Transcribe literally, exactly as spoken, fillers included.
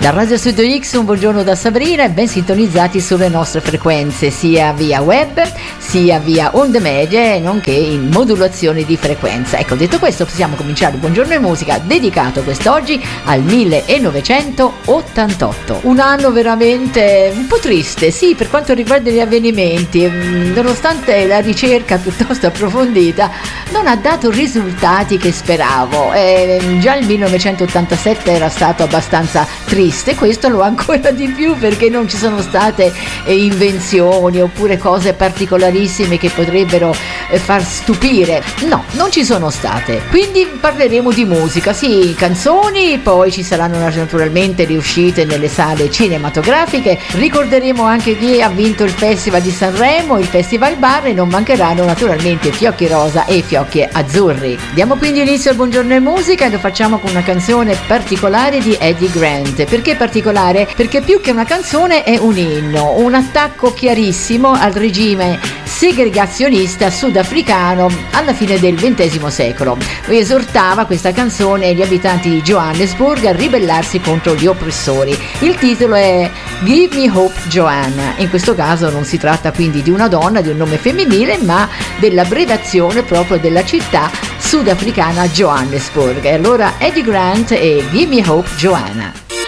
Da Radio Studio X un buongiorno da Sabrina e ben sintonizzati sulle nostre frequenze sia via web sia via onde medie nonché in modulazione di frequenza. Ecco, detto questo possiamo cominciare il Buongiorno e Musica dedicato quest'oggi al millenovecentottantotto, un anno veramente un po' triste, sì, per quanto riguarda gli avvenimenti, nonostante la ricerca piuttosto approfondita non ha dato risultati che speravo. Eh, già il millenovecentottantasette era stato abbastanza triste, questo lo ancora di più perché non ci sono state eh, invenzioni oppure cose particolarissime che potrebbero eh, far stupire. No, non ci sono state. Quindi parleremo di musica, sì, canzoni, poi ci saranno naturalmente le uscite nelle sale cinematografiche, ricorderemo anche chi ha vinto il Festival di Sanremo, il Festival Bar, e non mancheranno naturalmente Fiocchi Rosa e Fiocchi Azzurri. Diamo quindi inizio al Buongiorno e Musica e lo facciamo con una canzone particolare di Eddie Grant. Perché particolare? Perché più che una canzone è un inno, un attacco chiarissimo al regime segregazionista sudafricano alla fine del ventesimo secolo. Lui esortava questa canzone gli abitanti di Johannesburg a ribellarsi contro gli oppressori. Il titolo è Give Me Hope Joanna. In questo caso non si tratta quindi di una donna, di un nome femminile, ma dell'abbreviazione proprio della città sudafricana Johannesburg. E allora Eddie Grant e Give Me Hope Joanna.